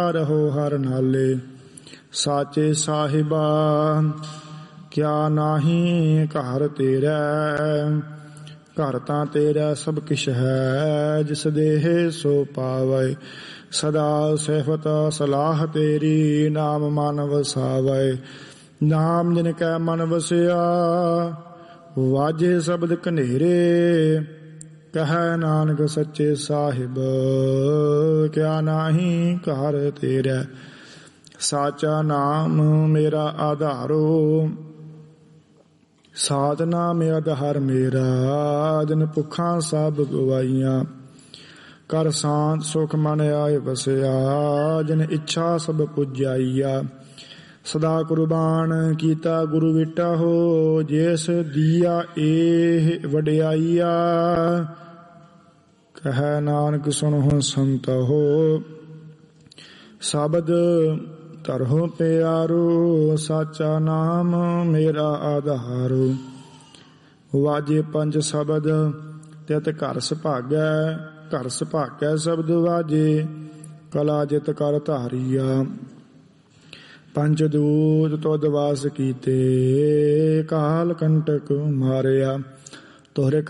ਰਹੋ ਹਰ ਨਾਲੇ। ਸਾਚੇ ਸਾਹਿਬਾ ਕਿਆ ਨਾਹੀ ਘਰ ਤੇਰਾ, ਘਰ ਤਾਂ ਤੇਰਾ ਸਭ ਕਿਛ ਹੈ, ਜਿਸ ਦੇਹ ਸੋ ਪਾਵੈ। ਸਦਾ ਸਿਫਤ ਸਲਾਹ ਤੇਰੀ, ਨਾਮ ਮਨ ਵਸਾਵੈ। ਨਾਮ ਜਿਨ ਕੈ ਮਨ ਵਸਿਆ, ਵਾਜੇ ਸ਼ਬਦ ਕਨੇਰੇ। ਕਹੈ ਨਾਨਕ ਸੱਚੇ ਸਾਹਿਬ ਕਿਆ ਨਾਹੀ ਘਰ ਤੇਰਾ। ਸਾਚਾ ਨਾਮ ਮੇਰਾ ਆਧਾਰੋ, ਸਾਧਨਾ ਮੇ ਆਧਾਰ ਮੇਰਾ। ਜਿਨ ਭੁੱਖਾਂ ਸਭ ਗਵਾਈਆਂ, ਕਰ ਸ਼ਾਂਤ ਸੁਖ ਮਨ ਆਏ ਵਸਿਆ। ਜਿਨ ਇੱਛਾ ਸਭ ਪੁਜਾਈਆ, ਸਦਾ ਕੁਰਬਾਨ ਕੀਤਾ ਗੁਰੂ ਵਿਟਾ ਹੋ। ਜਿਸ ਦੀਆ ਇਹ ਵਡਿਆਈਆ, ਕਹੈ ਨਾਨਕ ਸੁਣਹੁ ਸੰਤੋ। ਸ਼ਬਦ ਧਰਹੁ ਪਿਆਰੋ, ਸਾਚਾ ਨਾਮ ਮੇਰਾ ਆਧਾਰੋ। ਵਾਜੇ ਪੰਜ ਸ਼ਬਦ ਤਿਤ ਘਰ ਸੁਭਾਗੈ, ਘਰ ਸੁਭਾਗੈ ਸ਼ਬਦ ਵਾਜੇ। ਕਲਾ ਜਿਤ ਕਰ ਧਾਰੀਆ, ਪੰਜ ਦੂਤ ਤੁਧ ਵਾਸ ਕੀਤੇ। ਕਾਲ ਕੰਟਕ ਮਾਰਿਆ, ਤੋਹਰੇ